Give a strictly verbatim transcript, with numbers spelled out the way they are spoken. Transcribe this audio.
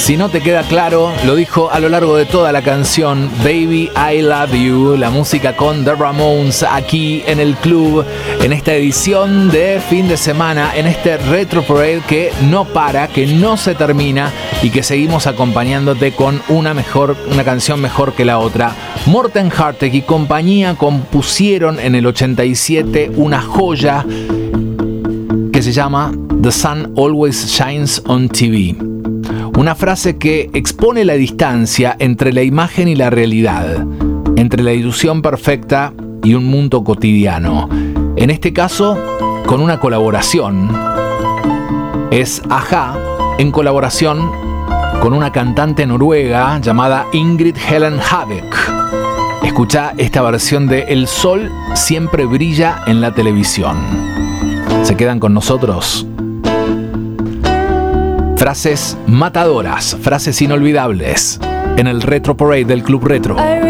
Si no te queda claro, lo dijo a lo largo de toda la canción Baby I Love You, la música con The Ramones aquí en el club, en esta edición de fin de semana, en este Retro Parade que no para, que no se termina y que seguimos acompañándote con una mejor, una canción mejor que la otra. Morten Hartek y compañía compusieron en el ochenta y siete una joya que se llama The Sun Always Shines on T V. Una frase que expone la distancia entre la imagen y la realidad, entre la ilusión perfecta y un mundo cotidiano. En este caso, con una colaboración. Es A-ha en colaboración con una cantante noruega llamada Ingrid Helen Habeck. Escucha esta versión de El sol siempre brilla en la televisión. ¿Se quedan con nosotros? Frases matadoras, frases inolvidables en el Retro Parade del Club Retro.